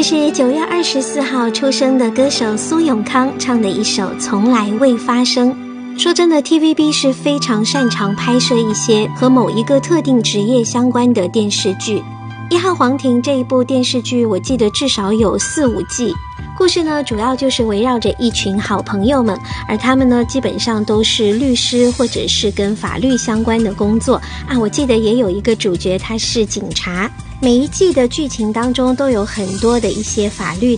是9月24号出生的歌手苏永康唱的一首《从来未发生》。说真的 ，TVB 是非常擅长拍摄一些和某一个特定职业相关的电视剧。1号皇庭这一部电视剧，我记得至少有4、5季。故事呢，主要就是围绕着一群好朋友们，而他们呢，基本上都是律师或者是跟法律相关的工作啊。我记得也有一个主角，他是警察。每一季的剧情当中都有很多的一些法律